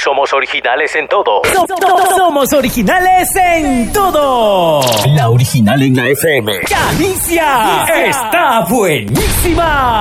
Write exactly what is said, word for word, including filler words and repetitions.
Somos originales en todo. So- so- somos originales en todo. La original en la F M. ¡Calicia! ¡Está buenísima!